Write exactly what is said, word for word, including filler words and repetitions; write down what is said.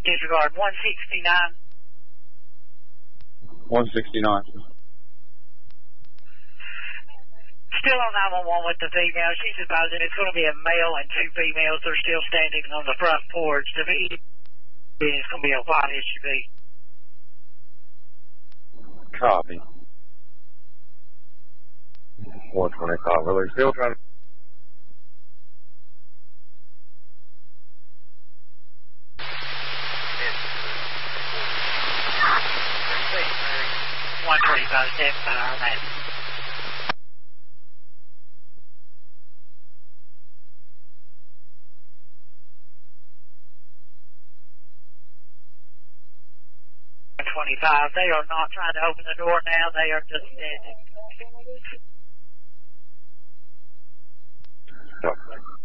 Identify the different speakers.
Speaker 1: Disregard one sixty-nine.
Speaker 2: one sixty-nine.
Speaker 1: Still on nine one one with the female. She's advising it's going to be a male and two females. They're still standing on the front porch. The V is going to be a white S U V.
Speaker 2: Copy. one twenty-five. Well, they're still trying to...
Speaker 1: one twenty-five, stand by on that. one twenty-five, they are not trying to open the door now, they are just standing.
Speaker 2: Okay.